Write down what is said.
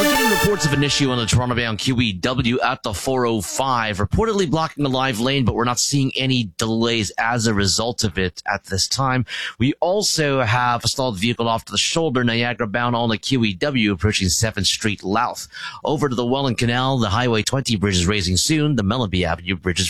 We're getting reports of an issue on the Toronto-bound QEW at the 405, reportedly blocking a live lane, but we're not seeing any delays as a result of it at this time. We also have a stalled vehicle off to the shoulder, Niagara-bound on the QEW, approaching 7th Street Louth. Over to the Welland Canal, the Highway 20 bridge is raising soon. The Mellanby Avenue bridge is